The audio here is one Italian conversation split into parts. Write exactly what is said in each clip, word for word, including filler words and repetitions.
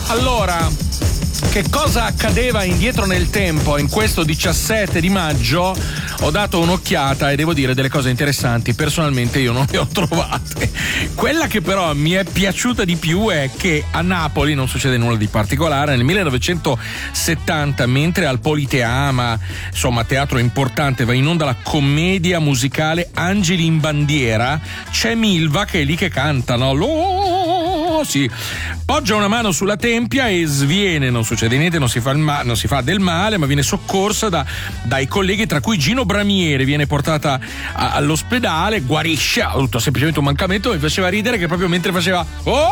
Allora, che cosa accadeva indietro nel tempo in questo diciassette di maggio? Ho dato un'occhiata e devo dire delle cose interessanti. Personalmente io non le ho trovate. Quella che però mi è piaciuta di più è che a Napoli non succede nulla di particolare. Nel millenovecentosettanta, mentre al Politeama, insomma teatro importante, va in onda la commedia musicale Angeli in bandiera, c'è Milva che è lì che canta, no? Lo, sì. Poggia una mano sulla tempia e sviene, non succede niente, non si fa, il ma- non si fa del male, ma viene soccorsa da, dai colleghi, tra cui Gino Bramieri. Viene portata a- all'ospedale, guarisce, ha avuto semplicemente un mancamento. Mi faceva ridere che proprio mentre faceva oh,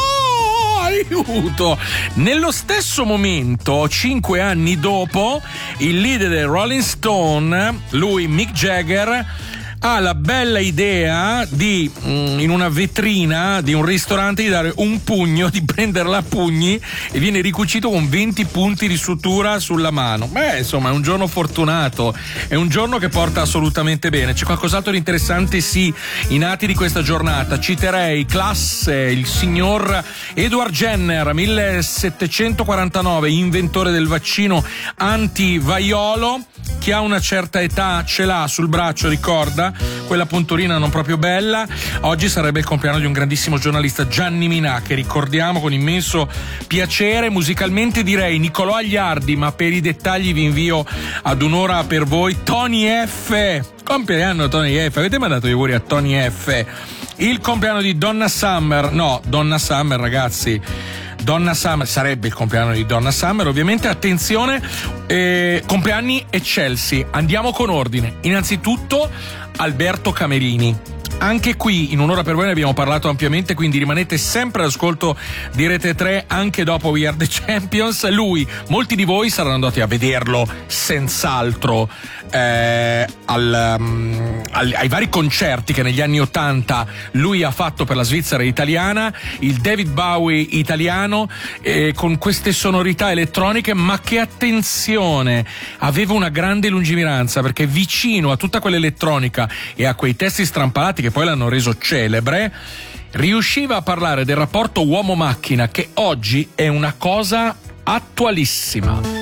aiuto, nello stesso momento, cinque anni dopo, il leader dei Rolling Stone, lui Mick Jagger, ha la bella idea di mh, in una vetrina di un ristorante di dare un pugno, di prenderla a pugni, e viene ricucito con venti punti di sutura sulla mano. Beh, insomma, è un giorno fortunato, è un giorno che porta assolutamente bene. C'è qualcos'altro di interessante, sì, i nati di questa giornata. Citerei classe, il signor Edward Jenner, millesettecentoquarantanove, inventore del vaccino antivaiolo. Chi ha una certa età ce l'ha sul braccio, ricorda, quella punturina non proprio bella. Oggi sarebbe il compleanno di un grandissimo giornalista, Gianni Minà, che ricordiamo con immenso piacere. Musicalmente direi Nicolò Agliardi, ma per i dettagli vi invio ad un'ora per voi Tony F. Compleanno Tony F. Avete mandato gli auguri a Tony F. Il compleanno di Donna Summer, no, Donna Summer, ragazzi, Donna Summer, sarebbe il compleanno di Donna Summer, ovviamente. Attenzione, eh, compleanni eccelsi, andiamo con ordine. Innanzitutto Alberto Camerini. Anche qui in un'ora per voi ne abbiamo parlato ampiamente, quindi rimanete sempre all'ascolto di Rete tre anche dopo We Are The Champions. Lui, molti di voi saranno andati a vederlo senz'altro eh, al, um, al, ai vari concerti che negli anni ottanta lui ha fatto per la Svizzera italiana, il David Bowie italiano, eh, con queste sonorità elettroniche, ma che, attenzione, aveva una grande lungimiranza, perché vicino a tutta quell'elettronica e a quei testi strampalati che poi l'hanno reso celebre, riusciva a parlare del rapporto uomo-macchina, che oggi è una cosa attualissima.